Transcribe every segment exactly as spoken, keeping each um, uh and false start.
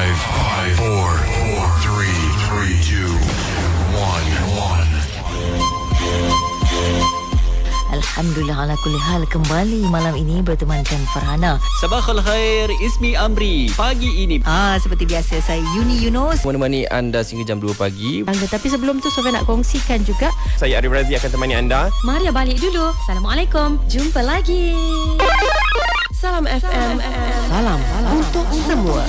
five, five, four, four, three, three, two, one, one. Alhamdulillah ala kulli hal, kembali malam ini bertemankan Farhana. Sabahal khair, Ismi Amri. Pagi ini Ah, seperti biasa saya Yuni Yunus menemani anda sehingga jam dua pagi. Anda, tapi sebelum tu Sofia nak kongsikan juga. Saya Arif Razi akan temani anda. Maria balik dulu. Assalamualaikum. Jumpa lagi. Salam F M. Salam, salam untuk semua.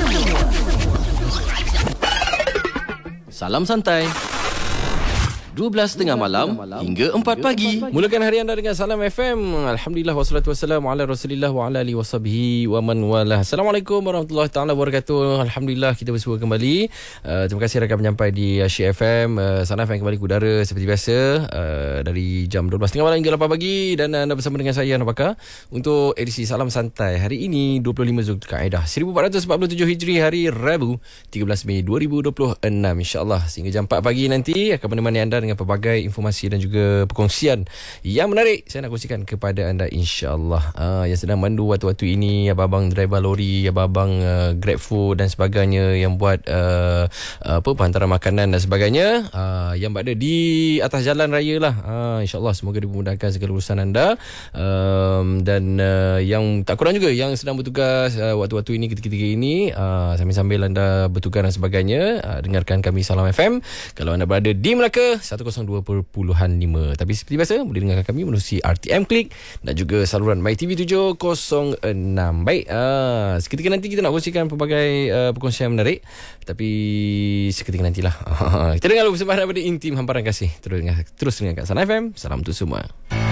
Salam santai. dua belas tengah malam hingga empat pagi. Mulakan hari anda dengan Salam F M. Alhamdulillah wassalatu wassalamu ala Rasulillah wa ala alihi washabihi wa man walah. Assalamualaikum warahmatullahi taala wabarakatuh. Alhamdulillah kita bersua kembali. Uh, terima kasih rakan penyampai di Asyik F M. Uh, Salam F M kembali ke udara seperti biasa uh, dari jam dua belas tengah malam hingga lapan pagi, dan uh, anda bersama dengan saya Nabaka untuk edisi Salam Santai hari ini dua puluh lima Zulkaidah seribu empat ratus empat puluh tujuh Hijri, hari Rabu tiga belas Mei dua ribu dua puluh enam. InsyaAllah sehingga jam empat pagi nanti akan menemani anda dengan pelbagai informasi dan juga perkongsian yang menarik saya nak kongsikan kepada anda, insyaAllah. uh, Yang sedang mandu waktu-waktu ini, abang-abang driver lori, abang-abang uh, grab food dan sebagainya, yang buat uh, apa penghantaran makanan dan sebagainya, uh, yang berada di atas jalan raya lah. uh, InsyaAllah semoga dimudahkan segala urusan anda. um, Dan uh, yang tak kurang juga yang sedang bertugas uh, waktu-waktu ini, ketika-ketika ini, uh, sambil-sambil anda bertugas dan sebagainya, uh, dengarkan kami Salam F M. Kalau anda berada di Melaka seratus dua perpuluhan lima. Tapi seperti biasa boleh dengarkan kami menerusi R T M Klik dan juga saluran My T V tujuh kosong enam. Baik, uh, seketika nanti kita nak kongsikan pelbagai uh, perkongsian menarik, tapi seketika nantilah. Kita dengar persembahan daripada Intim Hamparan Kasih. Terus dengar, terus dengarkan Salam F M. Salam untuk semua.